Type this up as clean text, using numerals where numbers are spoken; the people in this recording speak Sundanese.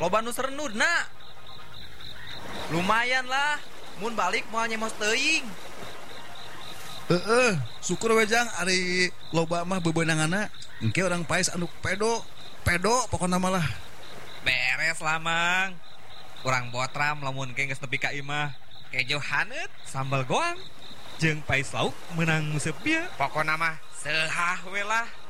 loba nu serenudna. Lumayan lah, mun balik moal nyemos teuing. Syukur wejang ari loba mah bebeunangana. Engke orang Pais anu pedo pokona mah lah. Beres lah mang. Urang botram lamun ke geus nepi ka imah. Kejo haneut, sambal goang, jeung Pais lauk meunang museup bieu. Pokona mah seuleuh we lah.